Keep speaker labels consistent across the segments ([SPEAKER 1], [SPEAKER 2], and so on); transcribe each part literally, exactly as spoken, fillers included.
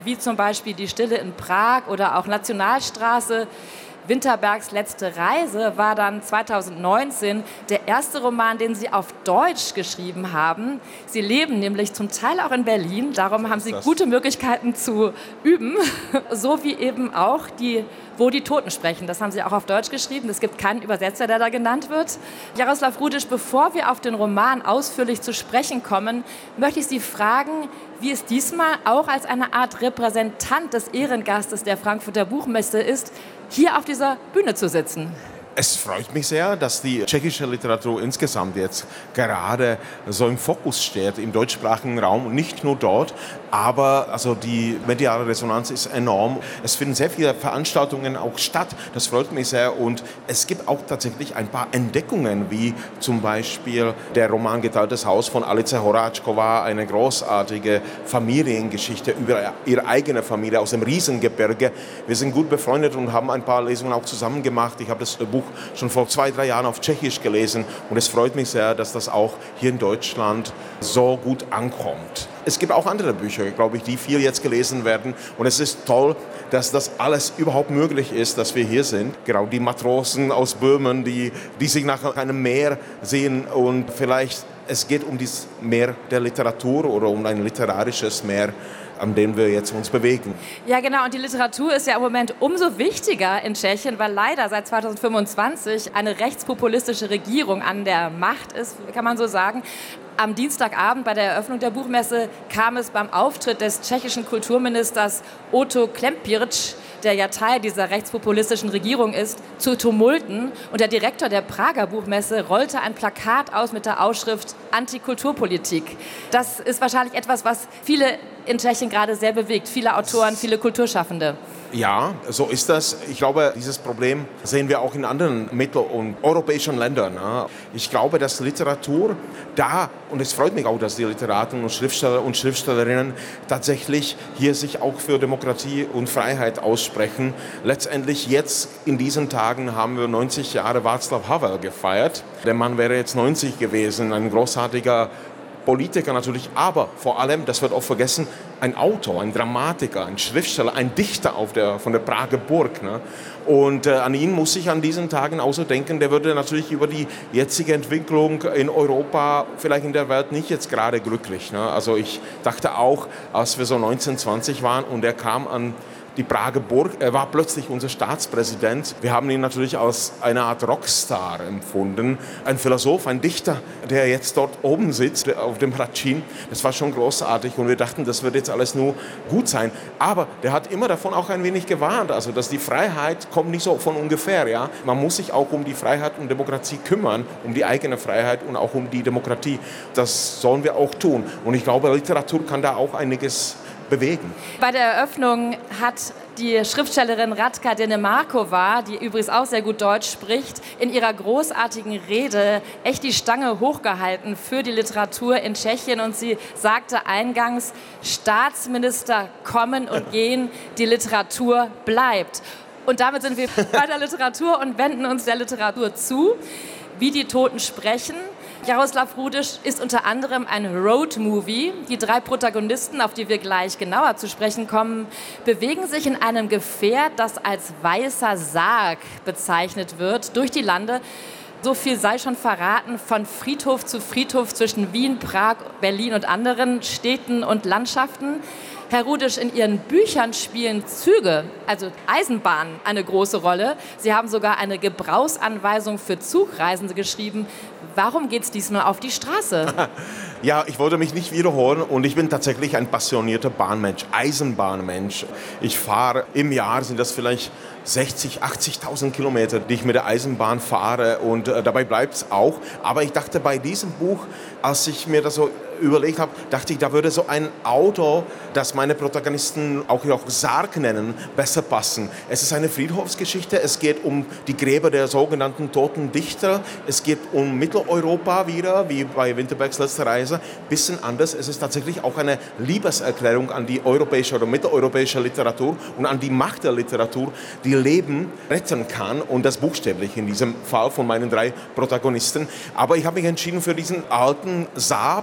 [SPEAKER 1] wie zum Beispiel Die Stille in Prag oder auch Nationalstraße. Winterbergs letzte Reise war dann zweitausendneunzehn der erste Roman, den Sie auf Deutsch geschrieben haben. Sie leben nämlich zum Teil auch in Berlin, darum haben Sie gute Möglichkeiten zu üben, so wie eben auch die Wo die Toten sprechen. Das haben Sie auch auf Deutsch geschrieben. Es gibt keinen Übersetzer, der da genannt wird. Jaroslav Rudisch, bevor wir auf den Roman ausführlich zu sprechen kommen, möchte ich Sie fragen, wie es diesmal auch als eine Art Repräsentant des Ehrengastes der Frankfurter Buchmesse ist, hier auf dieser Bühne zu sitzen.
[SPEAKER 2] Es freut mich sehr, dass die tschechische Literatur insgesamt jetzt gerade so im Fokus steht, im deutschsprachigen Raum, nicht nur dort, aber also die mediale Resonanz ist enorm. Es finden sehr viele Veranstaltungen auch statt, das freut mich sehr, und es gibt auch tatsächlich ein paar Entdeckungen, wie zum Beispiel der Roman Geteiltes Haus von Alice Horáčková, eine großartige Familiengeschichte über ihre eigene Familie aus dem Riesengebirge. Wir sind gut befreundet und haben ein paar Lesungen auch zusammen gemacht. Ich habe das Buch schon vor zwei, drei Jahren auf Tschechisch gelesen und es freut mich sehr, dass das auch hier in Deutschland so gut ankommt. Es gibt auch andere Bücher, glaube ich, die viel jetzt gelesen werden und es ist toll, dass das alles überhaupt möglich ist, dass wir hier sind. Genau, die Matrosen aus Böhmen, die, die sich nach einem Meer sehen und vielleicht es geht um das Meer der Literatur oder um ein literarisches Meer, an dem wir jetzt uns bewegen.
[SPEAKER 1] Ja, genau. Und die Literatur ist ja im Moment umso wichtiger in Tschechien, weil leider seit zweitausendfünfundzwanzig eine rechtspopulistische Regierung an der Macht ist, kann man so sagen. Am Dienstagabend bei der Eröffnung der Buchmesse kam es beim Auftritt des tschechischen Kulturministers Otto Klempirch, der ja Teil dieser rechtspopulistischen Regierung ist, zu Tumulten. Und der Direktor der Prager Buchmesse rollte ein Plakat aus mit der Ausschrift Antikulturpolitik. Das ist wahrscheinlich etwas, was viele in Tschechien gerade sehr bewegt. Viele Autoren, viele Kulturschaffende.
[SPEAKER 2] Ja, so ist das. Ich glaube, dieses Problem sehen wir auch in anderen mittel- und europäischen Ländern. Ich glaube, dass Literatur da, und es freut mich auch, dass die Literaten und Schriftsteller und Schriftstellerinnen tatsächlich hier sich auch für Demokratie und Freiheit aussprechen. Letztendlich jetzt in diesen Tagen haben wir neunzig Jahre Václav Havel gefeiert. Der Mann wäre jetzt neunzig gewesen, ein großartiger Politiker natürlich, aber vor allem, das wird oft vergessen, ein Autor, ein Dramatiker, ein Schriftsteller, ein Dichter auf der, von der Prager Burg. Ne? Und äh, an ihn muss ich an diesen Tagen auch so denken, der würde natürlich über die jetzige Entwicklung in Europa, vielleicht in der Welt, nicht jetzt gerade glücklich. Ne? Also ich dachte auch, als wir so neunzehn, zwanzig waren und er kam an die Prager Burg, er war plötzlich unser Staatspräsident. Wir haben ihn natürlich als eine Art Rockstar empfunden. Ein Philosoph, ein Dichter, der jetzt dort oben sitzt, auf dem Hradčín. Das war schon großartig und wir dachten, das wird jetzt alles nur gut sein. Aber der hat immer davon auch ein wenig gewarnt, also dass die Freiheit kommt nicht so von ungefähr. Ja? Man muss sich auch um die Freiheit und Demokratie kümmern, um die eigene Freiheit und auch um die Demokratie. Das sollen wir auch tun. Und ich glaube, Literatur kann da auch einiges bewegen.
[SPEAKER 1] Bei der Eröffnung hat die Schriftstellerin Radka Denemarkova, die übrigens auch sehr gut Deutsch spricht, in ihrer großartigen Rede echt die Stange hochgehalten für die Literatur in Tschechien. Und sie sagte eingangs, Staatsminister kommen und gehen, die Literatur bleibt. Und damit sind wir bei der Literatur und wenden uns der Literatur zu. Wie die Toten sprechen. Jaroslav Rudisch ist unter anderem ein Roadmovie. Die drei Protagonisten, auf die wir gleich genauer zu sprechen kommen, bewegen sich in einem Gefährt, das als weißer Sarg bezeichnet wird, durch die Lande. So viel sei schon verraten, von Friedhof zu Friedhof zwischen Wien, Prag, Berlin und anderen Städten und Landschaften. Herr Rudisch, in Ihren Büchern spielen Züge, also Eisenbahnen, eine große Rolle. Sie haben sogar eine Gebrauchsanweisung für Zugreisende geschrieben. Warum geht es diesmal auf die Straße?
[SPEAKER 2] Ja, ich wollte mich nicht wiederholen und ich bin tatsächlich ein passionierter Bahnmensch, Eisenbahnmensch. Ich fahre im Jahr, sind das vielleicht sechzig, achtzigtausend Kilometer, die ich mit der Eisenbahn fahre und äh, dabei bleibt es auch. Aber ich dachte bei diesem Buch, als ich mir das so überlegt habe, dachte ich, da würde so ein Auto, das meine Protagonisten auch, auch Sarg nennen, besser passen. Es ist eine Friedhofsgeschichte, es geht um die Gräber der sogenannten toten Dichter, es geht um Mitteleuropa wieder, wie bei Winterbergs letzter Reise, bisschen anders. Es ist tatsächlich auch eine Liebeserklärung an die europäische oder mitteleuropäische Literatur und an die Macht der Literatur, die Leben retten kann und das buchstäblich in diesem Fall von meinen drei Protagonisten. Aber ich habe mich entschieden für diesen alten Saab neunhundert,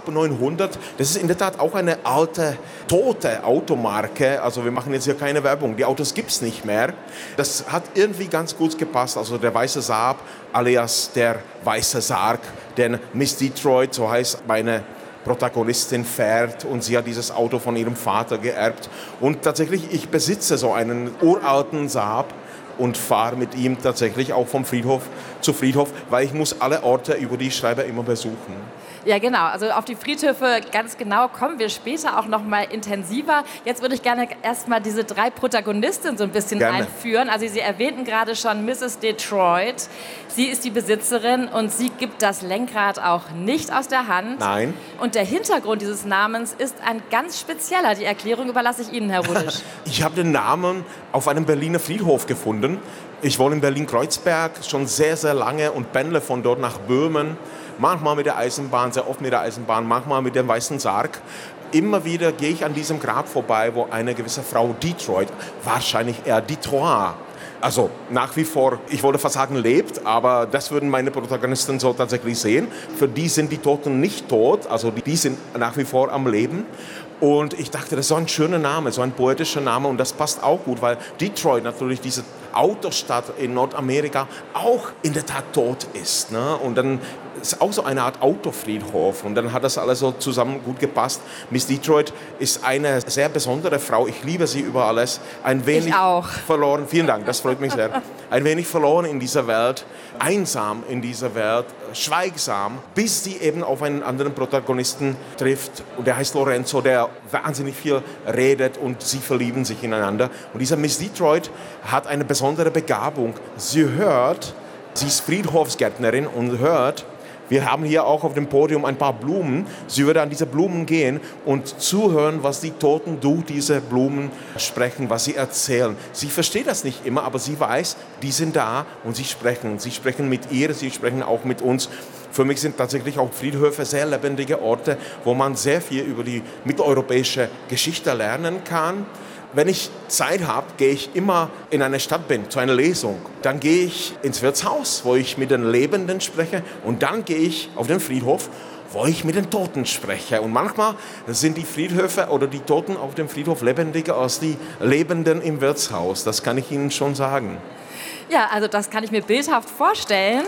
[SPEAKER 2] Jahrhundert. Das ist in der Tat auch eine alte, tote Automarke. Also wir machen jetzt hier keine Werbung. Die Autos gibt es nicht mehr. Das hat irgendwie ganz gut gepasst. Also der weiße Saab alias der weiße Sarg, denn Miss Detroit, so heißt meine Protagonistin, fährt und sie hat dieses Auto von ihrem Vater geerbt. Und tatsächlich, ich besitze so einen uralten Saab und fahre mit ihm tatsächlich auch vom Friedhof zu Friedhof, weil ich muss alle Orte, über die ich schreibe, immer besuchen.
[SPEAKER 1] Ja, genau. Also auf die Friedhöfe ganz genau kommen wir später auch noch mal intensiver. Jetzt würde ich gerne erstmal diese drei Protagonistinnen so ein bisschen
[SPEAKER 2] gerne
[SPEAKER 1] einführen. Also Sie erwähnten gerade schon Misses Detroit. Sie ist die Besitzerin und sie gibt das Lenkrad auch nicht aus der Hand.
[SPEAKER 2] Nein.
[SPEAKER 1] Und der Hintergrund dieses Namens ist ein ganz spezieller. Die Erklärung überlasse ich Ihnen, Herr Rudisch.
[SPEAKER 2] Ich habe den Namen auf einem Berliner Friedhof gefunden. Ich wohne in Berlin-Kreuzberg schon sehr, sehr lange und pendle von dort nach Böhmen. Manchmal mit der Eisenbahn, sehr oft mit der Eisenbahn, manchmal mit dem weißen Sarg. Immer wieder gehe ich an diesem Grab vorbei, wo eine gewisse Frau Detroit, wahrscheinlich eher Detroit, also nach wie vor, ich wollte fast sagen, lebt, aber das würden meine Protagonisten so tatsächlich sehen. Für die sind die Toten nicht tot, also die sind nach wie vor am Leben. Und ich dachte, das ist so ein schöner Name, so ein poetischer Name und das passt auch gut, weil Detroit natürlich diese Autostadt in Nordamerika auch in der Tat tot ist. Ne? Und dann ist auch so eine Art Autofriedhof und dann hat das alles so zusammen gut gepasst. Miss Detroit ist eine sehr besondere Frau, ich liebe sie über alles. Ein wenig
[SPEAKER 1] ich auch.
[SPEAKER 2] verloren, vielen Dank, das freut mich sehr. Ein wenig verloren in dieser Welt, einsam in dieser Welt, schweigsam, bis sie eben auf einen anderen Protagonisten trifft und der heißt Lorenzo, der wahnsinnig viel redet und sie verlieben sich ineinander. Und dieser Miss Detroit hat eine besondere Begabung. Sie hört, sie ist Friedhofsgärtnerin und hört, wir haben hier auch auf dem Podium ein paar Blumen. Sie würde an diese Blumen gehen und zuhören, was die Toten durch diese Blumen sprechen, was sie erzählen. Sie versteht das nicht immer, aber sie weiß, die sind da und sie sprechen. Sie sprechen mit ihr, sie sprechen auch mit uns. Für mich sind tatsächlich auch Friedhöfe sehr lebendige Orte, wo man sehr viel über die mitteleuropäische Geschichte lernen kann. Wenn ich Zeit habe, gehe ich immer in eine Stadt bin, zu einer Lesung. Dann gehe ich ins Wirtshaus, wo ich mit den Lebenden spreche. Und dann gehe ich auf den Friedhof, wo ich mit den Toten spreche. Und manchmal sind die Friedhöfe oder die Toten auf dem Friedhof lebendiger als die Lebenden im Wirtshaus. Das kann ich Ihnen schon sagen.
[SPEAKER 1] Ja, also das kann ich mir bildhaft vorstellen.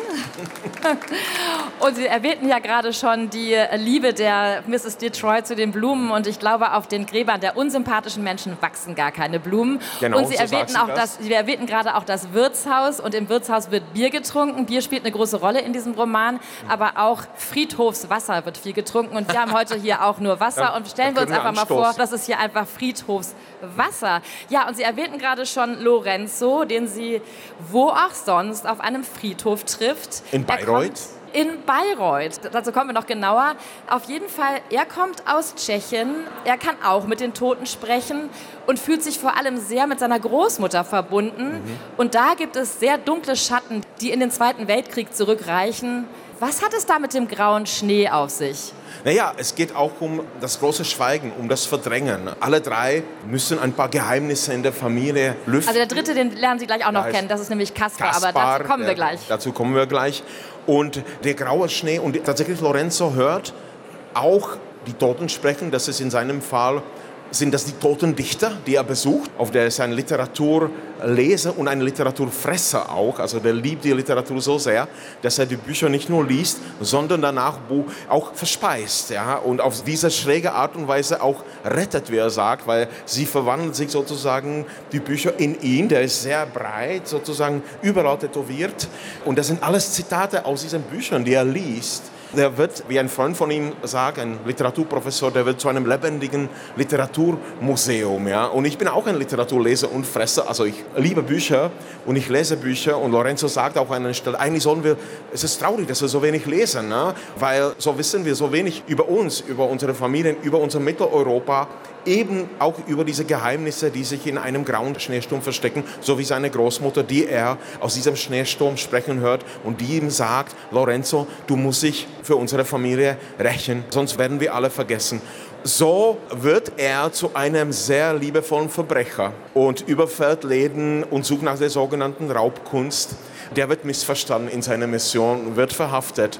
[SPEAKER 1] Und Sie erwähnten ja gerade schon die Liebe der Misses Detroit zu den Blumen. Und ich glaube, auf den Gräbern der unsympathischen Menschen wachsen gar keine Blumen.
[SPEAKER 2] Genau,
[SPEAKER 1] und Sie
[SPEAKER 2] so
[SPEAKER 1] erwähnten auch das. Das, Sie erwähnten gerade auch das Wirtshaus. Und im Wirtshaus wird Bier getrunken. Bier spielt eine große Rolle in diesem Roman. Aber auch Friedhofswasser wird viel getrunken. Und wir haben heute hier auch nur Wasser.
[SPEAKER 2] Ja,
[SPEAKER 1] und stellen wir uns einfach mal vor, das ist hier einfach Friedhofswasser. Ja, und Sie erwähnten gerade schon Lorenzo, den Sie wo auch sonst auf einem Friedhof trifft.
[SPEAKER 2] In Bayreuth?
[SPEAKER 1] In Bayreuth. Dazu kommen wir noch genauer. Auf jeden Fall, er kommt aus Tschechien. Er kann auch mit den Toten sprechen und fühlt sich vor allem sehr mit seiner Großmutter verbunden. Mhm. Und da gibt es sehr dunkle Schatten, die in den Zweiten Weltkrieg zurückreichen. Was hat es da mit dem grauen Schnee auf sich?
[SPEAKER 2] Naja, es geht auch um das große Schweigen, um das Verdrängen. Alle drei müssen ein paar Geheimnisse in der Familie lüften.
[SPEAKER 1] Also der dritte, den lernen Sie gleich auch noch kennen, das ist nämlich Kaspar, Kaspar aber dazu kommen wir gleich.
[SPEAKER 2] Dazu kommen wir gleich. Und der graue Schnee, und tatsächlich Lorenzo hört auch die Toten sprechen, das ist in seinem Fall, sind das die toten Dichter, die er besucht, auf der ist ein Literaturleser und ein Literaturfresser auch, also der liebt die Literatur so sehr, dass er die Bücher nicht nur liest, sondern danach auch verspeist, ja, und auf diese schräge Art und Weise auch rettet, wie er sagt, weil sie verwandeln sich sozusagen die Bücher in ihn, der ist sehr breit, sozusagen überall tätowiert und das sind alles Zitate aus diesen Büchern, die er liest. Der wird, wie ein Freund von ihm sagt, ein Literaturprofessor, der wird zu einem lebendigen Literaturmuseum. Ja? Und ich bin auch ein Literaturleser und Fresser, also ich liebe Bücher und ich lese Bücher. Und Lorenzo sagt auch an einer Stelle, eigentlich sollen wir, es ist traurig, dass wir so wenig lesen, ne? Weil so wissen wir so wenig über uns, über unsere Familien, über unser Mitteleuropa, eben auch über diese Geheimnisse, die sich in einem grauen Schneesturm verstecken, so wie seine Großmutter, die er aus diesem Schneesturm sprechen hört und die ihm sagt, Lorenzo, du musst dich für unsere Familie rächen, sonst werden wir alle vergessen. So wird er zu einem sehr liebevollen Verbrecher und überfällt Läden und sucht nach der sogenannten Raubkunst. Der wird missverstanden in seiner Mission, wird verhaftet.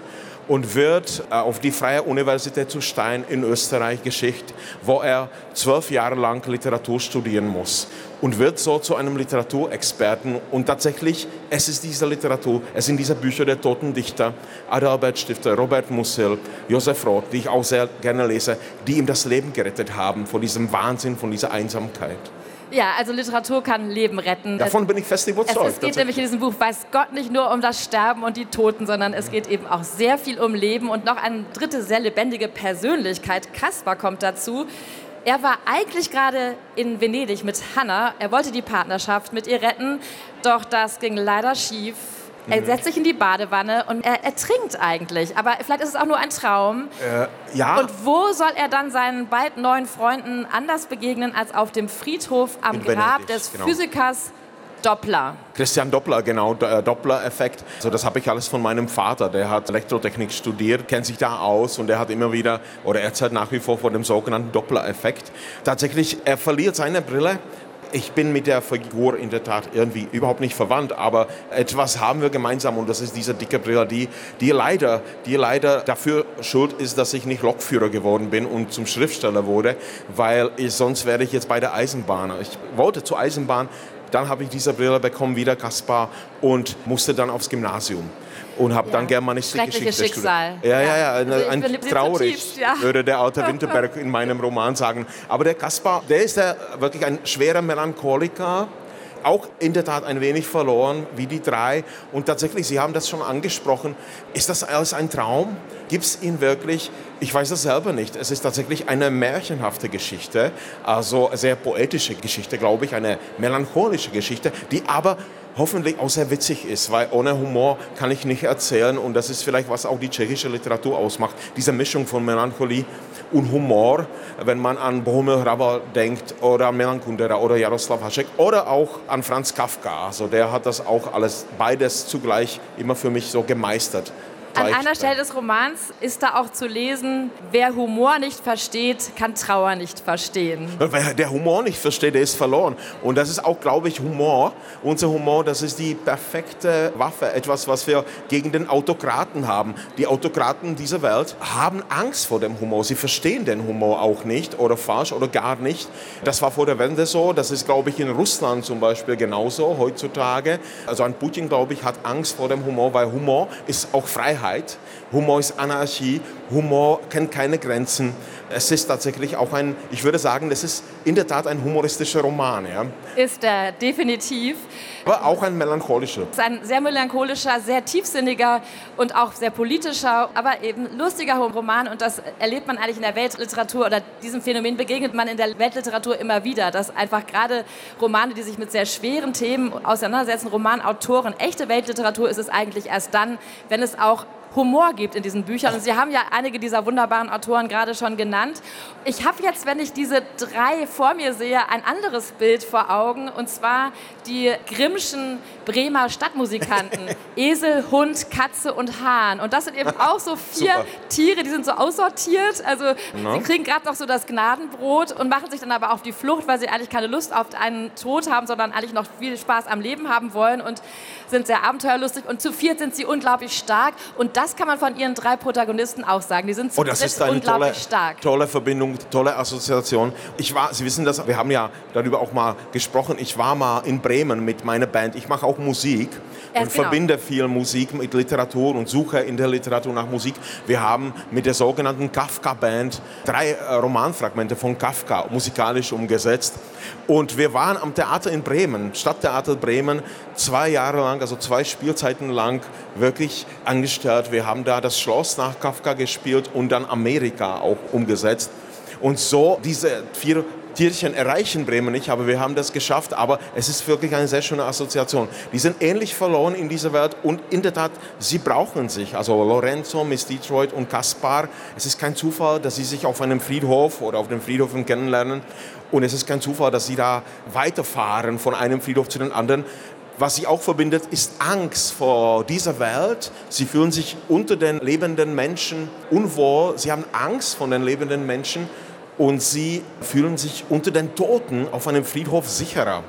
[SPEAKER 2] und wird äh, auf die Freie Universität zu Stein in Österreich geschickt, wo er zwölf Jahre lang Literatur studieren muss und wird so zu einem Literaturexperten. Und tatsächlich, es ist diese Literatur, es sind diese Bücher der toten Dichter, Adalbert Stifter, Robert Musil, Josef Roth, die ich auch sehr gerne lese, die ihm das Leben gerettet haben vor diesem Wahnsinn, von dieser Einsamkeit.
[SPEAKER 1] Ja, also Literatur kann Leben retten.
[SPEAKER 2] Davon bin ich fest überzeugt.
[SPEAKER 1] Es, es geht nämlich in diesem Buch, weiß Gott, nicht nur um das Sterben und die Toten, sondern es geht eben auch sehr viel um Leben. Und noch eine dritte sehr lebendige Persönlichkeit, Caspar, kommt dazu. Er war eigentlich gerade in Venedig mit Hannah. Er wollte die Partnerschaft mit ihr retten, doch das ging leider schief. Er setzt sich in die Badewanne und er ertrinkt eigentlich. Aber vielleicht ist es auch nur ein Traum.
[SPEAKER 2] Äh, ja.
[SPEAKER 1] Und wo soll er dann seinen bald neuen Freunden anders begegnen als auf dem Friedhof am
[SPEAKER 2] in
[SPEAKER 1] Grab
[SPEAKER 2] Venedig,
[SPEAKER 1] des
[SPEAKER 2] genau.
[SPEAKER 1] Physikers Doppler?
[SPEAKER 2] Christian Doppler, genau, der Doppler-Effekt. Also das habe ich alles von meinem Vater, der hat Elektrotechnik studiert, kennt sich da aus und der hat immer wieder, oder er erzählt nach wie vor von dem sogenannten Doppler-Effekt. Tatsächlich, er verliert seine Brille. Ich bin mit der Figur in der Tat irgendwie überhaupt nicht verwandt, aber etwas haben wir gemeinsam und das ist diese dicke Brille, die, die, leider, die leider dafür schuld ist, dass ich nicht Lokführer geworden bin und zum Schriftsteller wurde, weil ich, sonst wäre ich jetzt bei der Eisenbahn. Ich wollte zur Eisenbahn, dann habe ich diese Brille bekommen, wieder Caspar, und musste dann aufs Gymnasium. Und habe ja. dann Germanistik-Geschichte studiert.
[SPEAKER 1] Schicksal.
[SPEAKER 2] Ja, ja, ja,
[SPEAKER 1] also
[SPEAKER 2] ein traurig, ja. würde der alte Winterberg in meinem Roman sagen. Aber der Caspar, der ist ja wirklich ein schwerer Melancholiker, auch in der Tat ein wenig verloren, wie die drei. Und tatsächlich, Sie haben das schon angesprochen, ist das alles ein Traum? Gibt es ihn wirklich? Ich weiß das selber nicht. Es ist tatsächlich eine märchenhafte Geschichte, also sehr poetische Geschichte, glaube ich, eine melancholische Geschichte, die aber hoffentlich auch sehr witzig ist, weil ohne Humor kann ich nicht erzählen und das ist vielleicht, was auch die tschechische Literatur ausmacht, diese Mischung von Melancholie und Humor, wenn man an Bohumil Hrabal denkt oder an Milan Kundera oder Jaroslav Hašek oder auch an Franz Kafka, also der hat das auch alles, beides zugleich immer für mich so gemeistert.
[SPEAKER 1] An einer Stelle des Romans ist da auch zu lesen, wer Humor nicht versteht, kann Trauer nicht verstehen.
[SPEAKER 2] Wer der Humor nicht versteht, der ist verloren. Und das ist auch, glaube ich, Humor. Unser Humor, das ist die perfekte Waffe. Etwas, was wir gegen den Autokraten haben. Die Autokraten dieser Welt haben Angst vor dem Humor. Sie verstehen den Humor auch nicht oder falsch oder gar nicht. Das war vor der Wende so. Das ist, glaube ich, in Russland zum Beispiel genauso heutzutage. Also ein Putin, glaube ich, hat Angst vor dem Humor, weil Humor ist auch Freiheit. Humor ist Anarchie, Humor kennt keine Grenzen. Es ist tatsächlich auch ein, ich würde sagen, das ist in der Tat ein humoristischer Roman. Ja.
[SPEAKER 1] Ist er, definitiv.
[SPEAKER 2] Aber auch ein melancholischer.
[SPEAKER 1] Es ist ein sehr melancholischer, sehr tiefsinniger und auch sehr politischer, aber eben lustiger Roman. Und das erlebt man eigentlich in der Weltliteratur oder diesem Phänomen begegnet man in der Weltliteratur immer wieder, dass einfach gerade Romane, die sich mit sehr schweren Themen auseinandersetzen, Romanautoren, echte Weltliteratur ist es eigentlich erst dann, wenn es auch Humor gibt in diesen Büchern. Und Sie haben ja einige dieser wunderbaren Autoren gerade schon genannt. Ich habe jetzt, wenn ich diese drei vor mir sehe, ein anderes Bild vor Augen. Und zwar die Grimmschen Bremer Stadtmusikanten. Esel, Hund, Katze und Hahn. Und das sind eben auch so vier Super. Tiere, die sind so aussortiert. Also no. sie kriegen gerade noch so das Gnadenbrot und machen sich dann aber auf die Flucht, weil sie eigentlich keine Lust auf einen Tod haben, sondern eigentlich noch viel Spaß am Leben haben wollen und sind sehr abenteuerlustig. Und zu viert sind sie unglaublich stark. Und das kann man von ihren drei Protagonisten auch sagen. Die sind zu
[SPEAKER 2] oh, das ist eine
[SPEAKER 1] unglaublich
[SPEAKER 2] tolle,
[SPEAKER 1] stark.
[SPEAKER 2] Tolle Verbindung, tolle Assoziation. Ich war, Sie wissen das, wir haben ja darüber auch mal gesprochen. Ich war mal in Bremen mit meiner Band. Ich mache auch Musik
[SPEAKER 1] ja,
[SPEAKER 2] und
[SPEAKER 1] genau.
[SPEAKER 2] verbinde viel Musik mit Literatur und suche in der Literatur nach Musik. Wir haben mit der sogenannten Kafka-Band drei äh, Romanfragmente von Kafka musikalisch umgesetzt. Und wir waren am Theater in Bremen, Stadttheater Bremen, zwei Jahre lang, also zwei Spielzeiten lang wirklich angestellt. Wir haben da das Schloss nach Kafka gespielt und dann Amerika auch umgesetzt. Und so diese vier Tierchen erreichen Bremen nicht, aber wir haben das geschafft. Aber es ist wirklich eine sehr schöne Assoziation. Die sind ähnlich verloren in dieser Welt und in der Tat, sie brauchen sich. Also Lorenzo, Miss Detroit und Caspar. Es ist kein Zufall, dass sie sich auf einem Friedhof oder auf dem Friedhof kennenlernen. Und es ist kein Zufall, dass sie da weiterfahren von einem Friedhof zu den anderen. Was sie auch verbindet, ist Angst vor dieser Welt. Sie fühlen sich unter den lebenden Menschen unwohl. Sie haben Angst vor den lebenden Menschen und sie fühlen sich unter den Toten auf einem Friedhof sicherer.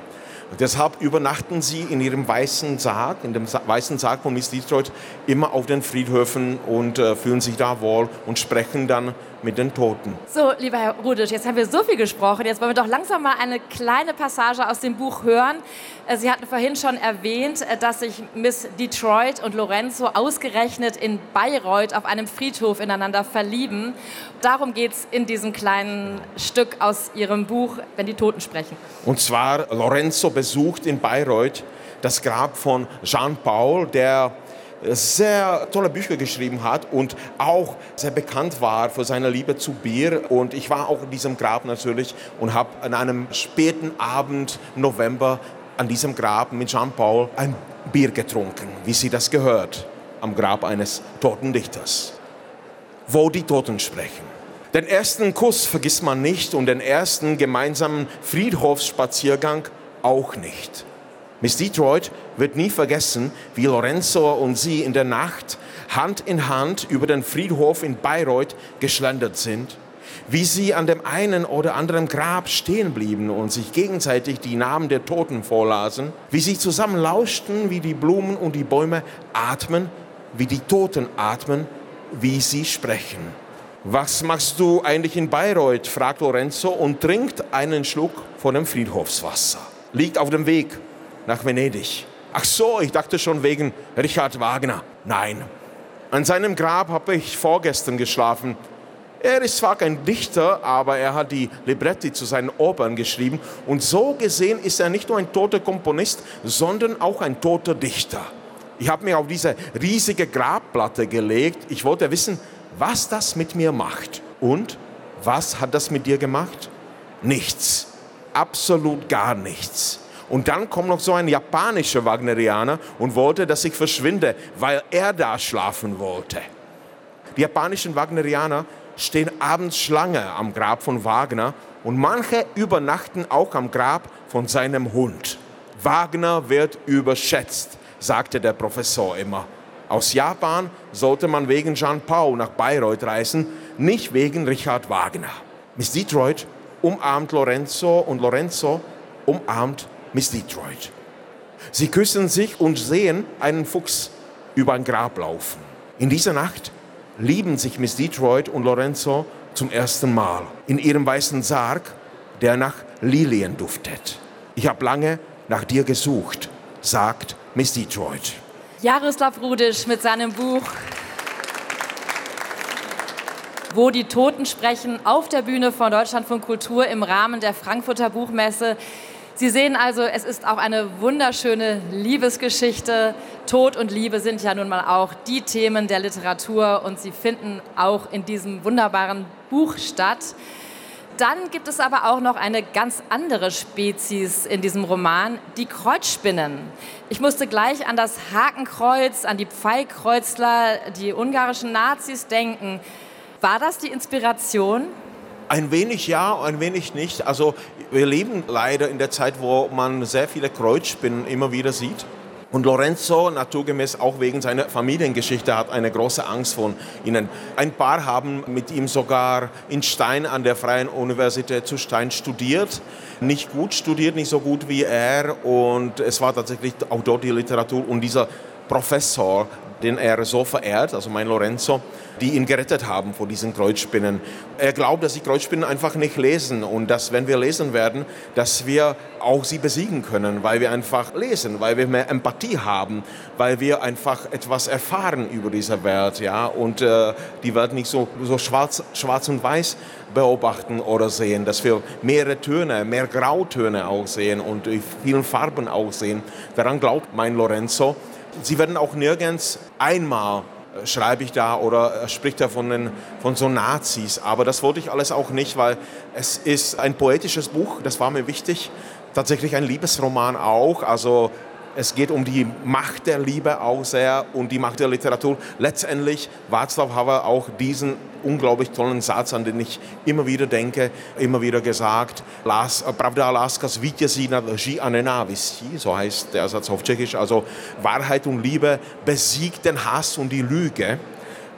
[SPEAKER 2] Deshalb übernachten sie in ihrem weißen Sarg, in dem weißen Sarg von Miss Detroit, immer auf den Friedhöfen und äh, fühlen sich da wohl und sprechen dann mit den Toten.
[SPEAKER 1] So, lieber Herr Rudisch, jetzt haben wir so viel gesprochen. Jetzt wollen wir doch langsam mal eine kleine Passage aus dem Buch hören. Sie hatten vorhin schon erwähnt, dass sich Miss Detroit und Lorenzo ausgerechnet in Bayreuth auf einem Friedhof ineinander verlieben. Darum geht es in diesem kleinen Stück aus Ihrem Buch, wenn die Toten sprechen.
[SPEAKER 2] Und zwar, Lorenzo besucht in Bayreuth das Grab von Jean Paul, der sehr tolle Bücher geschrieben hat und auch sehr bekannt war für seine Liebe zu Bier. Und ich war auch in diesem Grab natürlich und habe an einem späten Abend, November, an diesem Grab mit Jean Paul ein Bier getrunken, wie sie das gehört, am Grab eines toten Dichters. Wo die Toten sprechen. Den ersten Kuss vergisst man nicht und den ersten gemeinsamen Friedhofsspaziergang auch nicht. Miss Detroit wird nie vergessen, wie Lorenzo und sie in der Nacht Hand in Hand über den Friedhof in Bayreuth geschlendert sind, wie sie an dem einen oder anderen Grab stehen blieben und sich gegenseitig die Namen der Toten vorlasen, wie sie zusammen lauschten, wie die Blumen und die Bäume atmen, wie die Toten atmen, wie sie sprechen. »Was machst du eigentlich in Bayreuth?« fragt Lorenzo und trinkt einen Schluck von dem Friedhofswasser. Liegt auf dem Weg nach Venedig. Ach so, ich dachte schon wegen Richard Wagner. Nein, an seinem Grab habe ich vorgestern geschlafen. Er ist zwar kein Dichter, aber er hat die Libretti zu seinen Opern geschrieben. Und so gesehen ist er nicht nur ein toter Komponist, sondern auch ein toter Dichter. Ich habe mich auf diese riesige Grabplatte gelegt. Ich wollte wissen, was das mit mir macht. Und was hat das mit dir gemacht? Nichts. Absolut gar nichts. Und dann kommt noch so ein japanischer Wagnerianer und wollte, dass ich verschwinde, weil er da schlafen wollte. Die japanischen Wagnerianer stehen abends Schlange am Grab von Wagner und manche übernachten auch am Grab von seinem Hund. Wagner wird überschätzt, sagte der Professor immer. Aus Japan sollte man wegen Jean Paul nach Bayreuth reisen, nicht wegen Richard Wagner. Miss Detroit umarmt Lorenzo und Lorenzo umarmt Miss Detroit. Sie küssen sich und sehen einen Fuchs über ein Grab laufen. In dieser Nacht lieben sich Miss Detroit und Lorenzo zum ersten Mal in ihrem weißen Sarg, der nach Lilien duftet. Ich habe lange nach dir gesucht, sagt Miss Detroit.
[SPEAKER 1] Jaroslav Rudisch mit seinem Buch Wo die Toten sprechen, auf der Bühne von Deutschlandfunk Kultur im Rahmen der Frankfurter Buchmesse. Sie sehen also, es ist auch eine wunderschöne Liebesgeschichte. Tod und Liebe sind ja nun mal auch die Themen der Literatur und sie finden auch in diesem wunderbaren Buch statt. Dann gibt es aber auch noch eine ganz andere Spezies in diesem Roman, die Kreuzspinnen. Ich musste gleich an das Hakenkreuz, an die Pfeilkreuzler, die ungarischen Nazis denken. War das die Inspiration?
[SPEAKER 2] Ein wenig ja, ein wenig nicht. Also wir leben leider in der Zeit, wo man sehr viele Kreuzspinnen immer wieder sieht. Und Lorenzo, naturgemäß auch wegen seiner Familiengeschichte, hat eine große Angst vor ihnen. Ein paar haben mit ihm sogar in Stein an der Freien Universität zu Stein studiert. Nicht gut studiert, nicht so gut wie er. Und es war tatsächlich auch dort die Literatur und dieser Professor, den er so verehrt, also mein Lorenzo, die ihn gerettet haben vor diesen Kreuzspinnen. Er glaubt, dass die Kreuzspinnen einfach nicht lesen und dass, wenn wir lesen werden, dass wir auch sie besiegen können, weil wir einfach lesen, weil wir mehr Empathie haben, weil wir einfach etwas erfahren über diese Welt, ja, und äh, die Welt nicht so, so schwarz, schwarz und weiß beobachten oder sehen, dass wir mehrere Töne, mehr Grautöne auch sehen und vielen Farben auch sehen. Daran glaubt mein Lorenzo. Sie werden auch nirgends einmal, schreibe ich da, oder spricht er von, den, von so Nazis. Aber das wollte ich alles auch nicht, weil es ist ein poetisches Buch, das war mir wichtig. Tatsächlich ein Liebesroman auch, also es geht um die Macht der Liebe auch sehr und die Macht der Literatur. Letztendlich Václav Havel auch diesen unglaublich tollen Satz, an den ich immer wieder denke, immer wieder gesagt. Pravda a láska zvítězí nad lží a nenávistí, so heißt der Satz auf Tschechisch. Also Wahrheit und Liebe besiegt den Hass und die Lüge.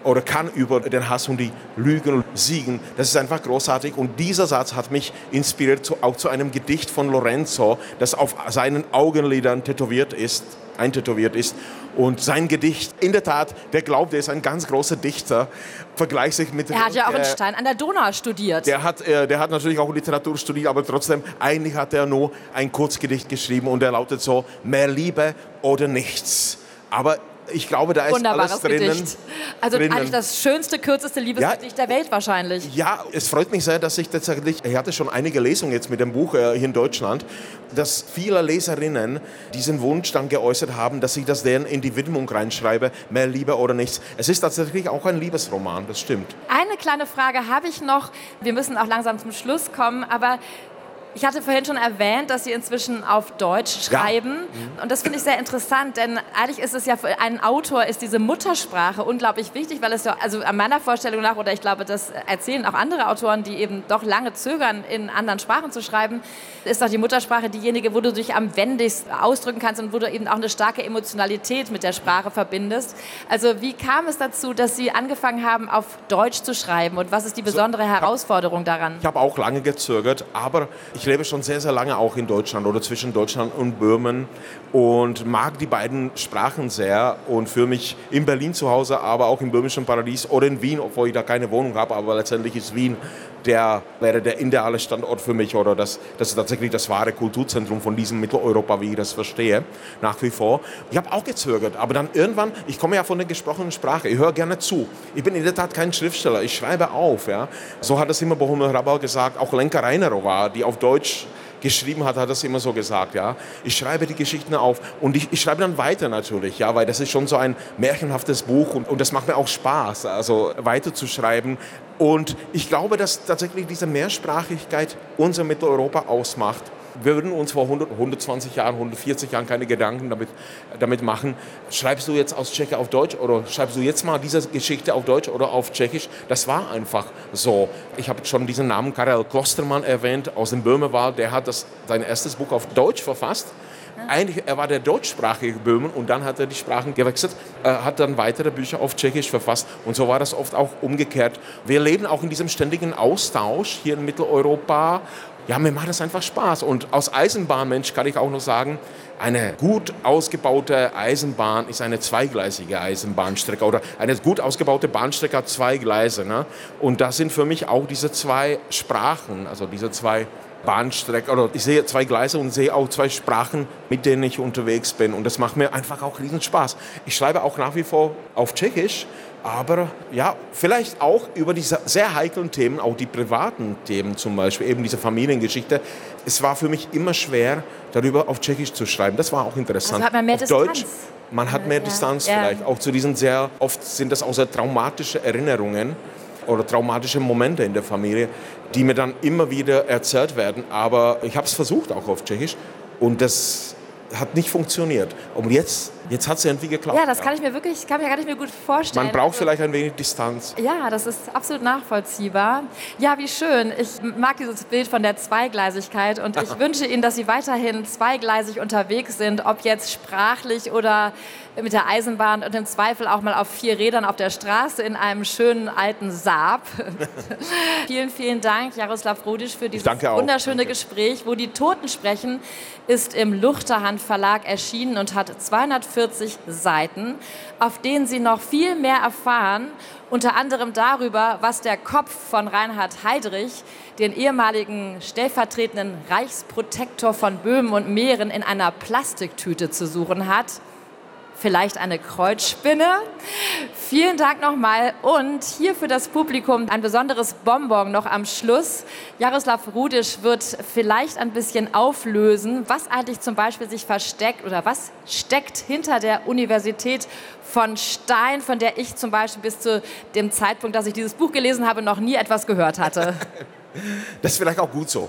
[SPEAKER 2] oder kann über den Hass und die Lügen siegen. Das ist einfach großartig. Und dieser Satz hat mich inspiriert, zu, auch zu einem Gedicht von Lorenzo, das auf seinen Augenlidern tätowiert ist, eintätowiert ist. Und sein Gedicht, in der Tat, der glaubt, er ist ein ganz großer Dichter, vergleicht sich mit...
[SPEAKER 1] Er hat ja auch
[SPEAKER 2] äh,
[SPEAKER 1] in Stein an der Donau studiert.
[SPEAKER 2] Der hat, äh, der hat natürlich auch Literatur studiert, aber trotzdem, eigentlich hat er nur ein Kurzgedicht geschrieben und er lautet so, mehr Liebe oder nichts. Aber ich glaube, da ist
[SPEAKER 1] Wunderbares
[SPEAKER 2] alles drinnen.
[SPEAKER 1] Gedicht. Also
[SPEAKER 2] drinnen.
[SPEAKER 1] eigentlich das schönste, kürzeste Liebesgedicht ja, der Welt wahrscheinlich.
[SPEAKER 2] Ja, es freut mich sehr, dass ich tatsächlich, ich hatte schon einige Lesungen jetzt mit dem Buch äh, hier in Deutschland, dass viele Leserinnen diesen Wunsch dann geäußert haben, dass ich das denen in die Widmung reinschreibe, mehr Liebe oder nichts. Es ist tatsächlich auch ein Liebesroman, das stimmt.
[SPEAKER 1] Eine kleine Frage habe ich noch. Wir müssen auch langsam zum Schluss kommen, aber... Ich hatte vorhin schon erwähnt, dass Sie inzwischen auf Deutsch schreiben. Ja. Und das finde ich sehr interessant, denn eigentlich ist es ja für einen Autor ist diese Muttersprache unglaublich wichtig, weil es ja, also an meiner Vorstellung nach, oder ich glaube, das erzählen auch andere Autoren, die eben doch lange zögern, in anderen Sprachen zu schreiben, ist doch die Muttersprache diejenige, wo du dich am wendigsten ausdrücken kannst und wo du eben auch eine starke Emotionalität mit der Sprache verbindest. Also wie kam es dazu, dass Sie angefangen haben, auf Deutsch zu schreiben und was ist die besondere Herausforderung daran?
[SPEAKER 2] Ich habe auch lange gezögert, aber ich Ich lebe schon sehr, sehr lange auch in Deutschland oder zwischen Deutschland und Böhmen und mag die beiden Sprachen sehr und fühle mich in Berlin zu Hause, aber auch im böhmischen Paradies oder in Wien, obwohl ich da keine Wohnung habe, aber letztendlich ist Wien der wäre der ideale Standort für mich oder das, das ist tatsächlich das wahre Kulturzentrum von diesem Mitteleuropa, wie ich das verstehe, nach wie vor. Ich habe auch gezögert, aber dann irgendwann, ich komme ja von der gesprochenen Sprache, ich höre gerne zu. Ich bin in der Tat kein Schriftsteller, ich schreibe auf. Ja. So hat es immer Bohumil Hrabal gesagt, auch Lenka Reinerová, die auf Deutsch geschrieben hat, hat das immer so gesagt, ja. Ich schreibe die Geschichten auf und ich, ich schreibe dann weiter natürlich, ja, weil das ist schon so ein märchenhaftes Buch und, und das macht mir auch Spaß, also weiter zu schreiben. Und ich glaube, dass tatsächlich diese Mehrsprachigkeit unser Mitteleuropa ausmacht. Wir würden uns vor hundert, hundertzwanzig Jahren, hundertvierzig Jahren keine Gedanken damit, damit machen. Schreibst du jetzt aus Tschechisch auf Deutsch oder schreibst du jetzt mal diese Geschichte auf Deutsch oder auf Tschechisch? Das war einfach so. Ich habe schon diesen Namen Karel Klostermann erwähnt aus dem Böhmerwald. Der hat das, sein erstes Buch auf Deutsch verfasst. Eigentlich, er war der deutschsprachige Böhmen und dann hat er die Sprachen gewechselt, er hat dann weitere Bücher auf Tschechisch verfasst und so war das oft auch umgekehrt. Wir leben auch in diesem ständigen Austausch hier in Mitteleuropa. Ja, mir macht das einfach Spaß und als Eisenbahnmensch kann ich auch noch sagen, eine gut ausgebaute Eisenbahn ist eine zweigleisige Eisenbahnstrecke oder eine gut ausgebaute Bahnstrecke hat zwei Gleise. Ne? Und das sind für mich auch diese zwei Sprachen, also diese zwei Bahnstrecke, oder ich sehe zwei Gleise und sehe auch zwei Sprachen, mit denen ich unterwegs bin. Und das macht mir einfach auch riesen Spaß. Ich schreibe auch nach wie vor auf Tschechisch, aber ja, vielleicht auch über diese sehr heiklen Themen, auch die privaten Themen zum Beispiel, eben diese Familiengeschichte. Es war für mich immer schwer, darüber auf Tschechisch zu schreiben. Das war auch interessant.
[SPEAKER 1] Also hat man mehr
[SPEAKER 2] auf
[SPEAKER 1] Distanz.
[SPEAKER 2] Deutsch, man hat mehr
[SPEAKER 1] ja,
[SPEAKER 2] Distanz
[SPEAKER 1] ja.
[SPEAKER 2] vielleicht. Auch zu diesen sehr, oft sind das auch sehr traumatische Erinnerungen oder traumatische Momente in der Familie, die mir dann immer wieder erzählt werden. Aber ich habe es versucht, auch auf Tschechisch. Und das hat nicht funktioniert. Und jetzt, jetzt hat es irgendwie geklappt.
[SPEAKER 1] Ja, das kann ich mir wirklich, kann mir gar nicht mehr gut vorstellen.
[SPEAKER 2] Man braucht
[SPEAKER 1] also,
[SPEAKER 2] vielleicht ein wenig Distanz.
[SPEAKER 1] Ja, das ist absolut nachvollziehbar. Ja, wie schön. Ich mag dieses Bild von der Zweigleisigkeit und ich wünsche Ihnen, dass Sie weiterhin zweigleisig unterwegs sind, ob jetzt sprachlich oder mit der Eisenbahn und im Zweifel auch mal auf vier Rädern auf der Straße in einem schönen alten Saab. Vielen, vielen Dank, Jaroslav Rudisch, für dieses wunderschöne Danke. Gespräch. Wo die Toten sprechen, ist im Luchterhand Verlag erschienen und hat zweihundertvierzig Seiten, auf denen Sie noch viel mehr erfahren, unter anderem darüber, was der Kopf von Reinhard Heydrich, den ehemaligen stellvertretenden Reichsprotektor von Böhmen und Mähren, in einer Plastiktüte zu suchen hat. Vielleicht eine Kreuzspinne. Vielen Dank nochmal und hier für das Publikum ein besonderes Bonbon noch am Schluss. Jaroslav Rudisch wird vielleicht ein bisschen auflösen, was eigentlich zum Beispiel sich versteckt oder was steckt hinter der Universität von Stein, von der ich zum Beispiel bis zu dem Zeitpunkt, dass ich dieses Buch gelesen habe, noch nie etwas gehört hatte.
[SPEAKER 2] Das ist vielleicht auch gut so.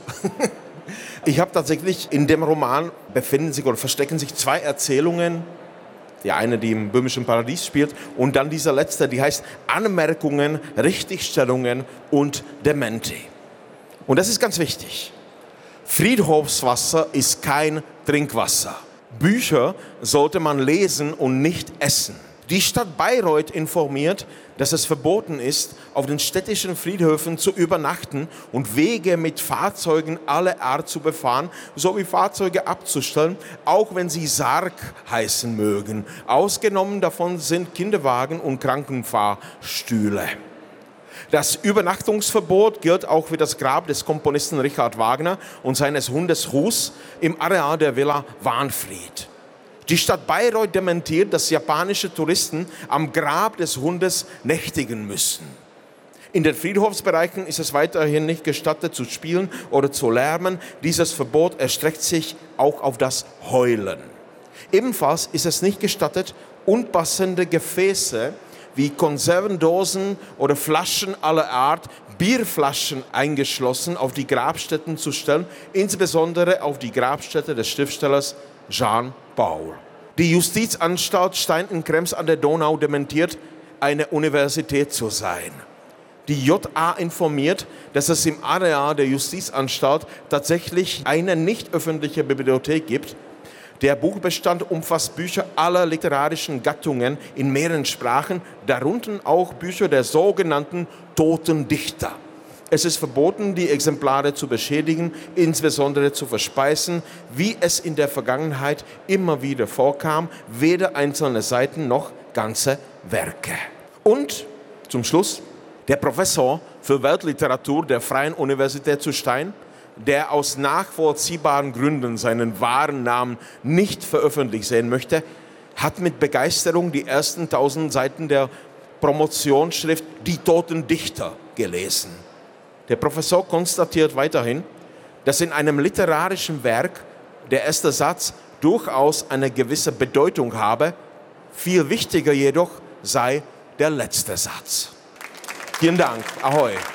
[SPEAKER 2] Ich habe tatsächlich in dem Roman befinden sich oder verstecken sich zwei Erzählungen. Die eine, die im böhmischen Paradies spielt, und dann dieser letzte, die heißt Anmerkungen, Richtigstellungen und Dementi. Und das ist ganz wichtig. Friedhofswasser ist kein Trinkwasser. Bücher sollte man lesen und nicht essen. Die Stadt Bayreuth informiert, dass es verboten ist, auf den städtischen Friedhöfen zu übernachten und Wege mit Fahrzeugen aller Art zu befahren, sowie Fahrzeuge abzustellen, auch wenn sie Sarg heißen mögen. Ausgenommen davon sind Kinderwagen und Krankenfahrstühle. Das Übernachtungsverbot gilt auch für das Grab des Komponisten Richard Wagner und seines Hundes Hus im Areal der Villa Wahnfried. Die Stadt Bayreuth dementiert, dass japanische Touristen am Grab des Hundes nächtigen müssen. In den Friedhofsbereichen ist es weiterhin nicht gestattet zu spielen oder zu lärmen. Dieses Verbot erstreckt sich auch auf das Heulen. Ebenfalls ist es nicht gestattet, unpassende Gefäße wie Konservendosen oder Flaschen aller Art, Bierflaschen eingeschlossen, auf die Grabstätten zu stellen, insbesondere auf die Grabstätte des Schriftstellers Jean Paul. Die Justizanstalt Stein-in-Krems an der Donau dementiert, eine Universität zu sein. Die J A informiert, dass es im Areal der Justizanstalt tatsächlich eine nicht öffentliche Bibliothek gibt. Der Buchbestand umfasst Bücher aller literarischen Gattungen in mehreren Sprachen, darunter auch Bücher der sogenannten toten Dichter. Es ist verboten, die Exemplare zu beschädigen, insbesondere zu verspeisen, wie es in der Vergangenheit immer wieder vorkam, weder einzelne Seiten noch ganze Werke. Und zum Schluss der Professor für Weltliteratur der Freien Universität zu Stein, der aus nachvollziehbaren Gründen seinen wahren Namen nicht veröffentlicht sehen möchte, hat mit Begeisterung die ersten tausend Seiten der Promotionsschrift Die toten Dichter gelesen. Der Professor konstatiert weiterhin, dass in einem literarischen Werk der erste Satz durchaus eine gewisse Bedeutung habe, viel wichtiger jedoch sei der letzte Satz. Vielen Dank. Ahoi.